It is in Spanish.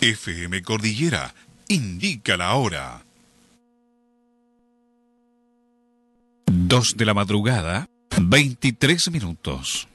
FM Cordillera indica la hora. 2 de la madrugada, 23 minutos.